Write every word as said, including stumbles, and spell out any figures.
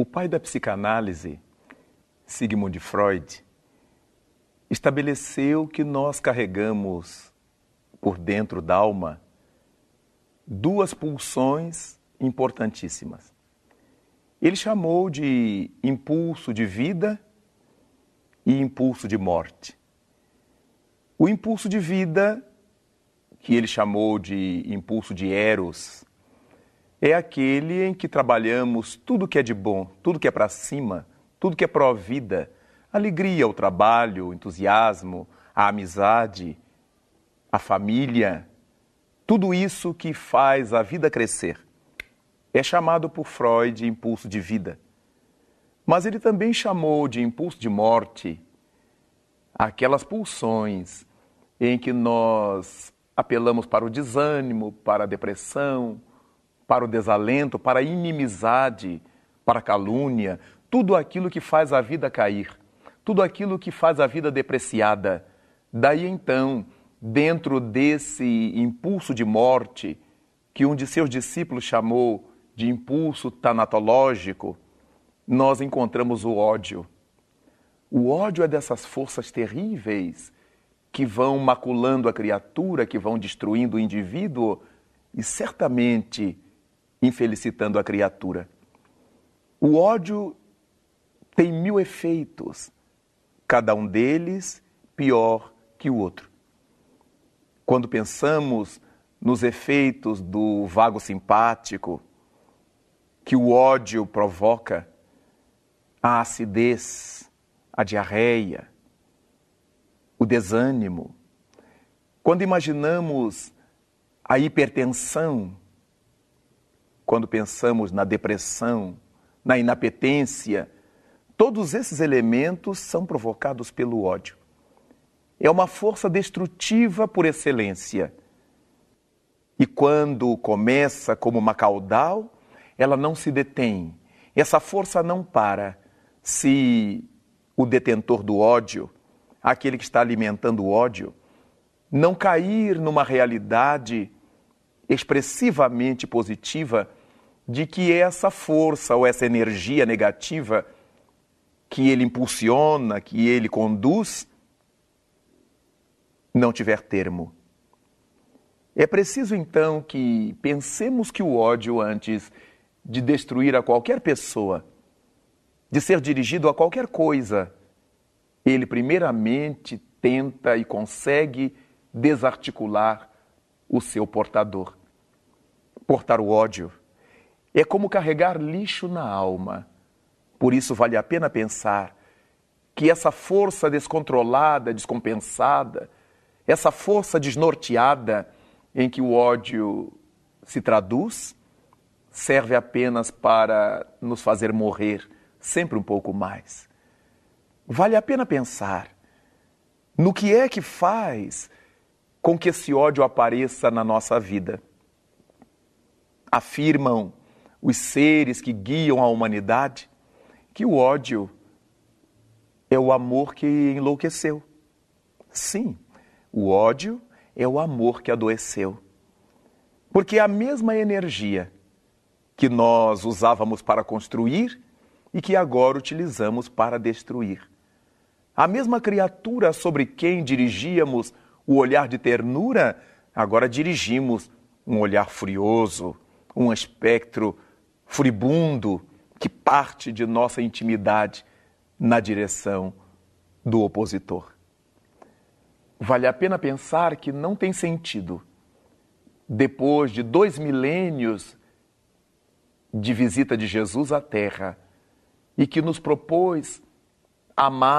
O pai da psicanálise, Sigmund Freud, estabeleceu que nós carregamos por dentro da alma duas pulsões importantíssimas. Ele chamou de impulso de vida e impulso de morte. O impulso de vida, que ele chamou de impulso de Eros, é aquele em que trabalhamos tudo que é de bom, tudo que é para cima, tudo que é pró-vida, alegria, o trabalho, o entusiasmo, a amizade, a família, tudo isso que faz a vida crescer. É chamado por Freud de impulso de vida. Mas ele também chamou de impulso de morte aquelas pulsões em que nós apelamos para o desânimo, para a depressão, para o desalento, para a inimizade, para a calúnia, tudo aquilo que faz a vida cair, tudo aquilo que faz a vida depreciada. Daí então, dentro desse impulso de morte, que um de seus discípulos chamou de impulso tanatológico, nós encontramos o ódio. O ódio é dessas forças terríveis que vão maculando a criatura, que vão destruindo o indivíduo e certamente infelicitando a criatura. O ódio tem mil efeitos, cada um deles pior que o outro. Quando pensamos nos efeitos do vago simpático que o ódio provoca, a acidez, a diarreia, o desânimo. Quando imaginamos a hipertensão, quando pensamos na depressão, na inapetência, todos esses elementos são provocados pelo ódio. É uma força destrutiva por excelência. E quando começa como uma caudal, ela não se detém. Essa força não para. Se o detentor do ódio, aquele que está alimentando o ódio, não cair numa realidade expressivamente positiva de que essa força ou essa energia negativa que ele impulsiona, que ele conduz, não tiver termo. É preciso então que pensemos que o ódio, antes de destruir a qualquer pessoa, de ser dirigido a qualquer coisa, ele primeiramente tenta e consegue desarticular o seu portador. Portar o ódio é como carregar lixo na alma. Por isso vale a pena pensar que essa força descontrolada, descompensada, essa força desnorteada em que o ódio se traduz, serve apenas para nos fazer morrer sempre um pouco mais. Vale a pena pensar no que é que faz com que esse ódio apareça na nossa vida. Afirmam os seres que guiam a humanidade que o ódio é o amor que enlouqueceu. Sim, o ódio é o amor que adoeceu. Porque é a mesma energia que nós usávamos para construir e que agora utilizamos para destruir. A mesma criatura sobre quem dirigíamos o olhar de ternura, agora dirigimos um olhar furioso, um espectro furibundo que parte de nossa intimidade na direção do opositor. Vale a pena pensar que não tem sentido, depois de dois milênios de visita de Jesus à Terra, e que nos propôs amar